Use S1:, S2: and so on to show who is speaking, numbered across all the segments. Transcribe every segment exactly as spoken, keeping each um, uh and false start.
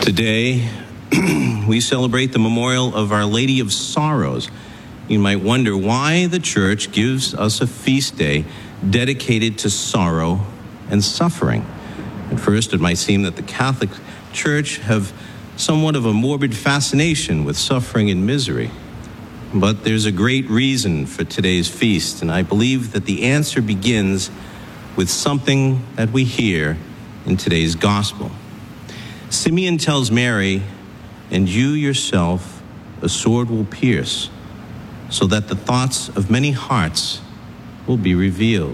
S1: Today, we celebrate the memorial of Our Lady of Sorrows. You might wonder why the church gives us a feast day dedicated to sorrow and suffering. At first, it might seem that the Catholic Church have somewhat of a morbid fascination with suffering and misery. But there's a great reason for today's feast, and I believe that the answer begins with something that we hear in today's gospel. Simeon tells Mary, "And you yourself a sword will pierce, so that the thoughts of many hearts will be revealed."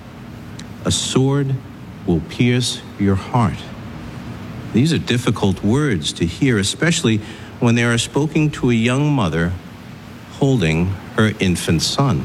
S1: A sword will pierce your heart. These are difficult words to hear, especially when they are spoken to a young mother holding her infant son.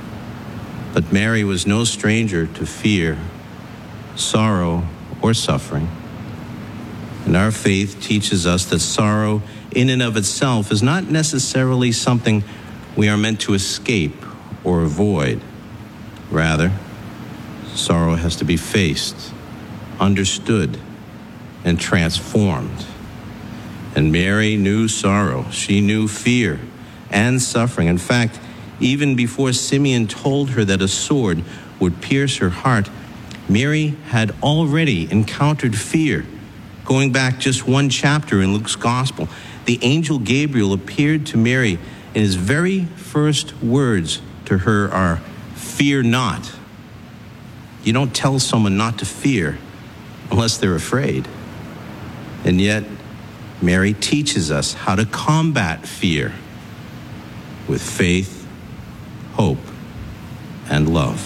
S1: But Mary was no stranger to fear, sorrow, or suffering. And our faith teaches us that sorrow in and of itself is not necessarily something we are meant to escape or avoid. Rather, sorrow has to be faced, understood, and transformed. And Mary knew sorrow. She knew fear and suffering. In fact, even before Simeon told her that a sword would pierce her heart, Mary had already encountered fear. Going back just one chapter in Luke's gospel, the angel Gabriel appeared to Mary, and his very first words to her are, "Fear not." You don't tell someone not to fear unless they're afraid. And yet, Mary teaches us how to combat fear with faith, hope, and love.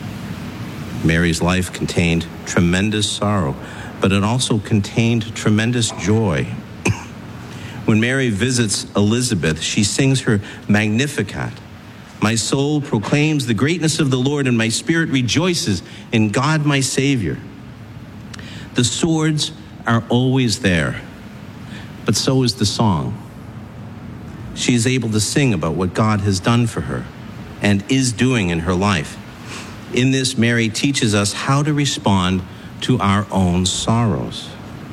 S1: Mary's life contained tremendous sorrow, but it also contained tremendous joy. When Mary visits Elizabeth, she sings her Magnificat. "My soul proclaims the greatness of the Lord, and my spirit rejoices in God my Savior." The swords are always there, but so is the song. She is able to sing about what God has done for her and is doing in her life. In this, Mary teaches us how to respond to our own sorrows.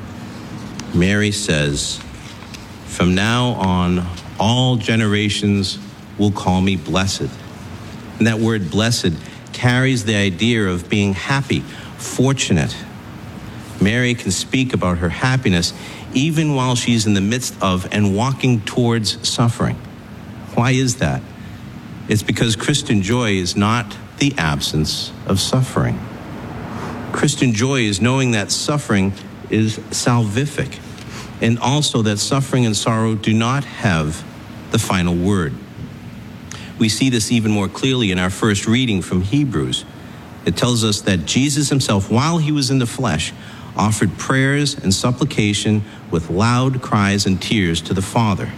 S1: Mary says, "From now on, all generations will call me blessed." And that word blessed carries the idea of being happy, fortunate. Mary can speak about her happiness even while she's in the midst of and walking towards suffering. Why is that? It's because Christian joy is not the absence of suffering. Christian joy is knowing that suffering is salvific, and also that suffering and sorrow do not have the final word. We see this even more clearly in our first reading from Hebrews. It tells us that Jesus himself, while he was in the flesh, offered prayers and supplication with loud cries and tears to the Father.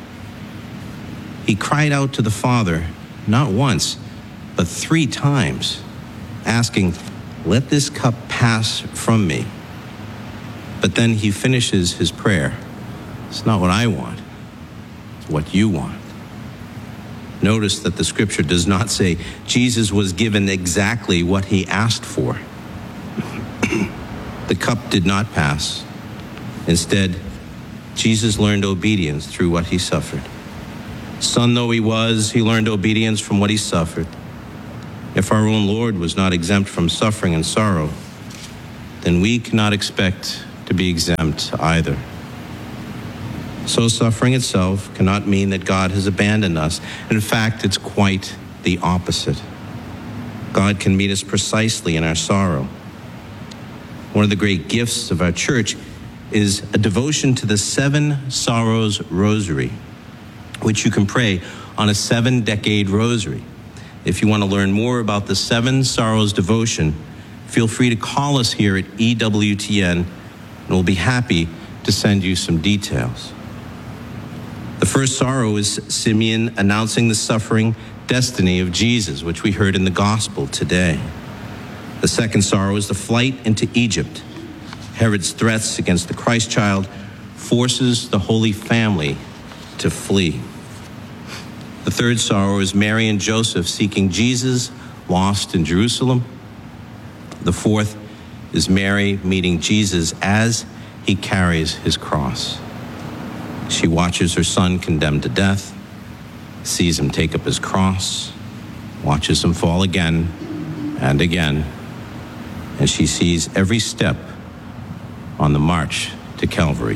S1: He cried out to the Father not once, but three times, asking, "Let this cup pass from me." But then he finishes his prayer. "It's not what I want, it's what you want." Notice that the scripture does not say Jesus was given exactly what he asked for. The cup did not pass. Instead, Jesus learned obedience through what he suffered. Son though he was, he learned obedience from what he suffered. If our own Lord was not exempt from suffering and sorrow, then we cannot expect to be exempt either. So suffering itself cannot mean that God has abandoned us. In fact, it's quite the opposite. God can meet us precisely in our sorrow. One of the great gifts of our church is a devotion to the Seven Sorrows Rosary, which you can pray on a seven-decade rosary. If you want to learn more about the Seven Sorrows devotion, feel free to call us here at E W T N, and we'll be happy to send you some details. The first sorrow is Simeon announcing the suffering destiny of Jesus, which we heard in the gospel today. The second sorrow is the flight into Egypt. Herod's threats against the Christ child forces the Holy Family to flee. The third sorrow is Mary and Joseph seeking Jesus lost in Jerusalem. The fourth is Mary meeting Jesus as he carries his cross. She watches her son condemned to death, sees him take up his cross, watches him fall again and again, and she sees every step on the march to Calvary.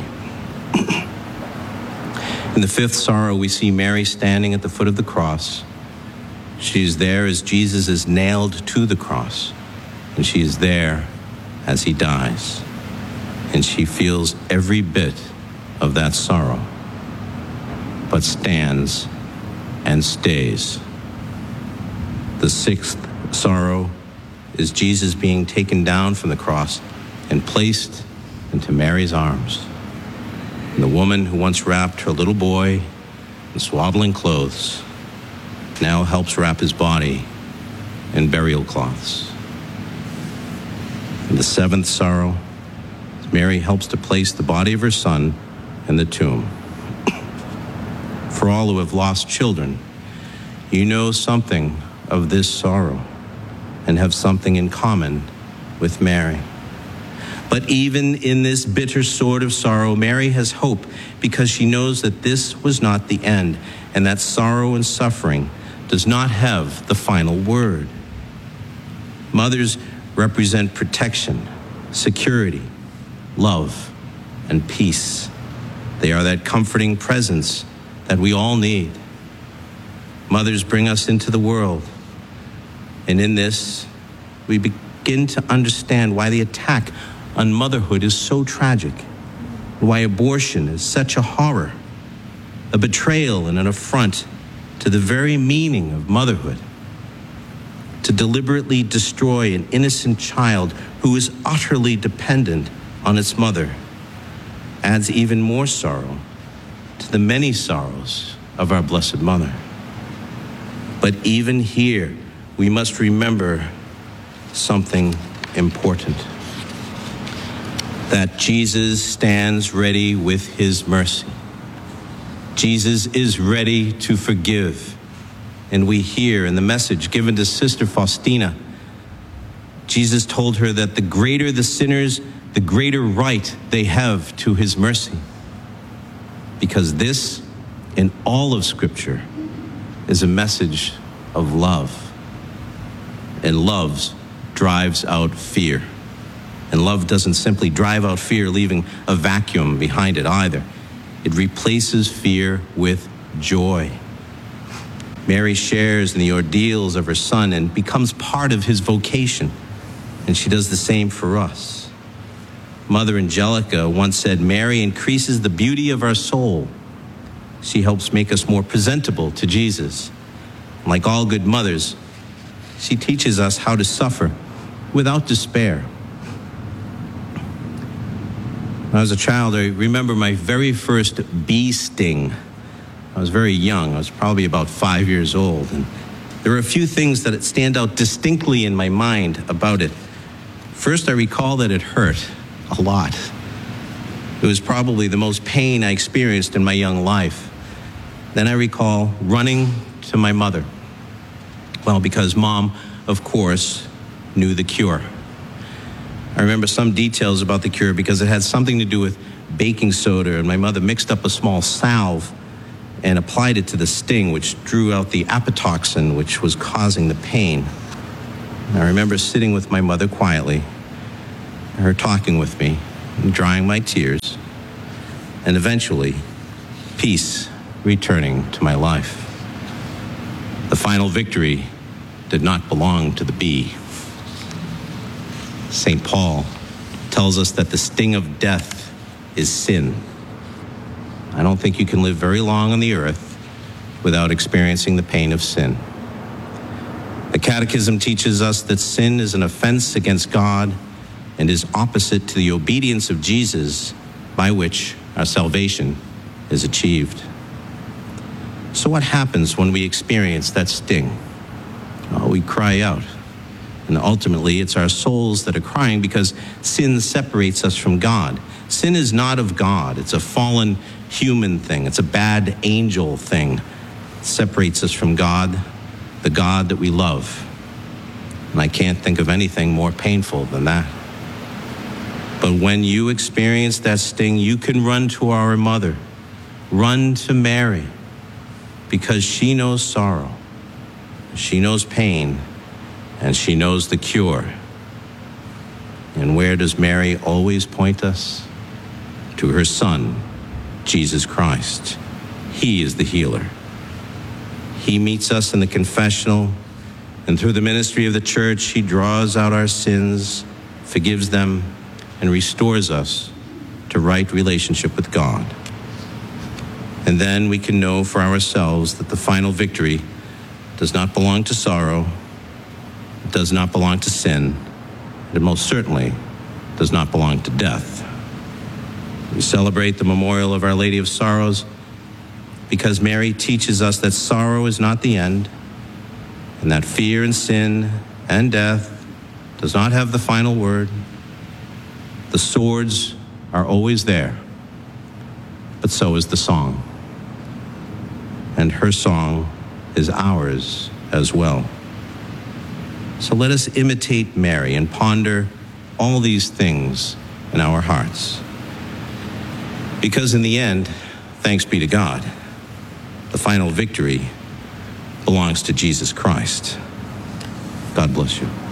S1: In the fifth sorrow, we see Mary standing at the foot of the cross. She is there as Jesus is nailed to the cross, and she is there as he dies. And she feels every bit of that sorrow, but stands and stays. The sixth sorrow is Jesus being taken down from the cross and placed into Mary's arms. And the woman who once wrapped her little boy in swaddling clothes now helps wrap his body in burial cloths. In the seventh sorrow, Mary helps to place the body of her son in the tomb. For all who have lost children, you know something of this sorrow and have something in common with Mary. But even in this bitter sword of sorrow, Mary has hope because she knows that this was not the end and that sorrow and suffering does not have the final word. Mothers represent protection, security, love, and peace. They are that comforting presence that we all need. Mothers bring us into the world, and in this, we begin to understand why the attack on motherhood is so tragic, and why abortion is such a horror, a betrayal and an affront to the very meaning of motherhood. To deliberately destroy an innocent child who is utterly dependent on its mother adds even more sorrow to the many sorrows of our Blessed Mother. But even here, we must remember something important: that Jesus stands ready with his mercy. Jesus is ready to forgive. And we hear in the message given to Sister Faustina, Jesus told her that the greater the sinners, the greater right they have to his mercy. Because this, in all of Scripture, is a message of love. And love drives out fear. And love doesn't simply drive out fear, leaving a vacuum behind it either. It replaces fear with joy. Mary shares in the ordeals of her son and becomes part of his vocation. And she does the same for us. Mother Angelica once said, Mary increases the beauty of our soul. She helps make us more presentable to Jesus. Like all good mothers, she teaches us how to suffer without despair. When I was a child, I remember my very first bee sting. I was very young. I was probably about five years old. And there were a few things that stand out distinctly in my mind about it. First, I recall that it hurt a lot. It was probably the most pain I experienced in my young life. Then I recall running to my mother. Well, because Mom, of course, knew the cure. I remember some details about the cure because it had something to do with baking soda, and my mother mixed up a small salve and applied it to the sting, which drew out the apitoxin, which was causing the pain. And I remember sitting with my mother quietly, her talking with me, and drying my tears, and eventually, peace returning to my life. The final victory did not belong to the bee. Saint Paul tells us that the sting of death is sin. I don't think you can live very long on the earth without experiencing the pain of sin. The Catechism teaches us that sin is an offense against God and is opposite to the obedience of Jesus, by which our salvation is achieved. So what happens when we experience that sting? Oh, we cry out. And ultimately, it's our souls that are crying because sin separates us from God. Sin is not of God. It's a fallen human thing. It's a bad angel thing. It separates us from God, the God that we love. And I can't think of anything more painful than that. But when you experience that sting, you can run to our mother, run to Mary because she knows sorrow, she knows pain, and she knows the cure. And where does Mary always point us? To her Son, Jesus Christ. He is the healer. He meets us in the confessional, and through the ministry of the church, he draws out our sins, forgives them, and restores us to right relationship with God. And then we can know for ourselves that the final victory does not belong to sorrow, it does not belong to sin, and it most certainly does not belong to death. We celebrate the memorial of Our Lady of Sorrows because Mary teaches us that sorrow is not the end, and that fear and sin and death does not have the final word. The swords are always there, but so is the song. And her song is ours as well. So let us imitate Mary and ponder all these things in our hearts. Because in the end, thanks be to God, the final victory belongs to Jesus Christ. God bless you.